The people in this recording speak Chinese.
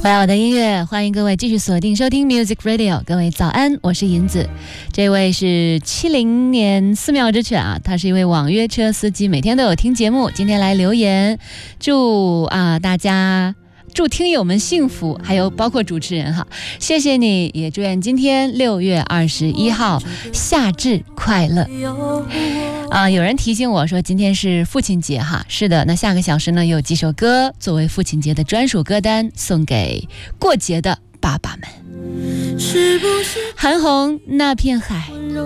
我要我的音乐，欢迎各位继续锁定收听 Music Radio。 各位早安，我是银子。这位是70年寺庙之犬啊，他是一位网约车司机，每天都有听节目，今天来留言，祝大家祝听友们幸福，还有包括主持人哈，谢谢你，也祝愿今天6月21号夏至快乐。有人提醒我说今天是父亲节哈，是的，那下个小时呢有几首歌作为父亲节的专属歌单，送给过节的爸爸们。韩红那片海。